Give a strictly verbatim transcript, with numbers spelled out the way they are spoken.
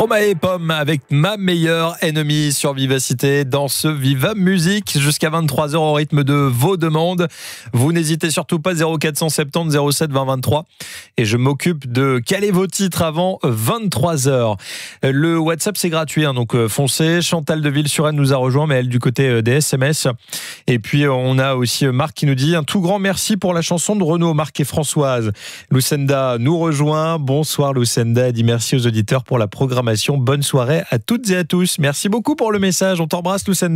Stromae Pomme avec Ma meilleure ennemie sur Vivacité dans ce Viva Musique jusqu'à vingt-trois heures au rythme de vos demandes. Vous n'hésitez surtout pas, zéro quatre cent soixante-dix zéro sept vingt vingt-trois, et je m'occupe de caler vos titres avant vingt-trois heures. Le WhatsApp c'est gratuit, hein, donc foncez. Chantal de Ville-sur-Aisne nous a rejoint, mais elle du côté des S M S. Et puis on a aussi Marc qui nous dit un tout grand merci pour la chanson de Renaud. Marc et Françoise. Lucenda nous rejoint. Bonsoir Lucenda, et dit merci aux auditeurs pour la programmation. Bonne soirée à toutes et à tous. Merci beaucoup pour le message. On t'embrasse Lucenda.